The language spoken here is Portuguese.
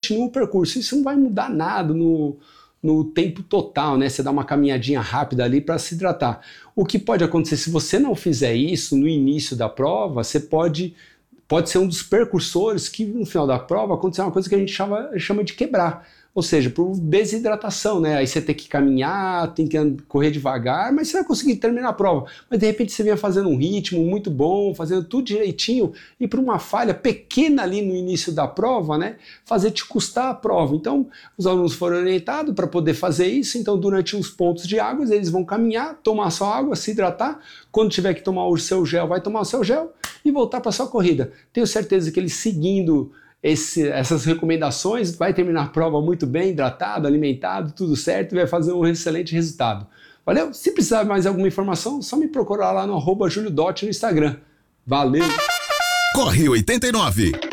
continua o percurso. Isso não vai mudar nada no tempo total, né? Você dá uma caminhadinha rápida ali para se hidratar. O que pode acontecer se você não fizer isso no início da prova, você pode ser um dos percursores que no final da prova acontecer uma coisa que a gente chama de quebrar. Ou seja, por desidratação, né? Aí você tem que caminhar, tem que correr devagar, mas você vai conseguir terminar a prova. Mas de repente você vinha fazendo um ritmo muito bom, fazendo tudo direitinho, e por uma falha pequena ali no início da prova, né? Fazer te custar a prova. Então, os alunos foram orientados para poder fazer isso, então durante os pontos de água, eles vão caminhar, tomar sua água, se hidratar. Quando tiver que tomar o seu gel, vai tomar o seu gel e voltar para sua corrida. Tenho certeza que eles seguindo essas recomendações, vai terminar a prova muito bem, hidratado, alimentado, tudo certo, e vai fazer um excelente resultado. Valeu? Se precisar de mais alguma informação, só me procurar lá no @juliodotti no Instagram. Valeu! Corre 89.